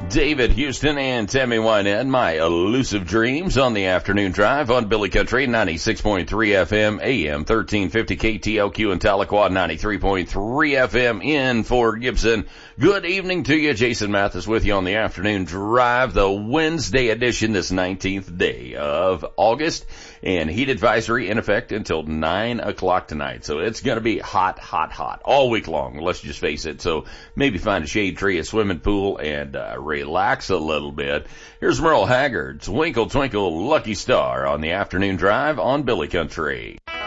David Houston and Tammy Wynette, My Elusive Dreams on the afternoon drive on Billy Country 96.3 FM, AM 1350 KTLQ in Tahlequah, 93.3 FM in Fort Gibson. Good evening to you. Jason Mathis with you on the afternoon drive, the Wednesday edition, this 19th day of August, and heat advisory in effect until 9 o'clock tonight. So it's going to be hot, hot, hot all week long. Let's just face it. So maybe find a shade tree, a swimming pool, and relax a little bit. Here's Merle Haggard's Twinkle Twinkle Lucky Star on the afternoon drive on Billy Country.